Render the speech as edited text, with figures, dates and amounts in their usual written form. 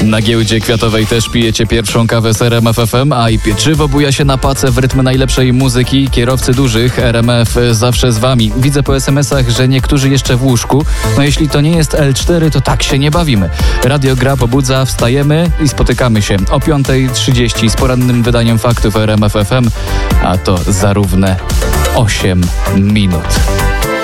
Na giełdzie kwiatowej też pijecie pierwszą kawę z RMF FM, a i pieczywo buja się na pacę w rytm najlepszej muzyki. Kierowcy dużych, RMF zawsze z wami. Widzę po SMS-ach, że niektórzy jeszcze w łóżku. No jeśli to nie jest L4, to tak się nie bawimy. Radio gra, pobudza, wstajemy i spotykamy się o 5:30 z porannym wydaniem faktów RMF FM, a to za równe 8 minut.